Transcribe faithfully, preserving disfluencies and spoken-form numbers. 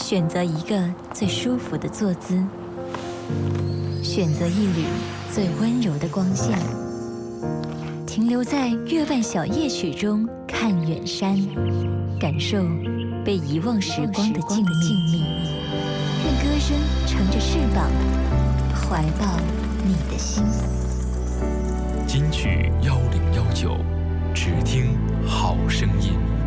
选择一个最舒服的坐姿，选择一缕最温柔的光线，停留在月半小夜曲中看远山，感受被遗忘时光的静谧。愿歌声乘着翅膀，怀抱你的心。 金曲幺零幺九，只听好声音。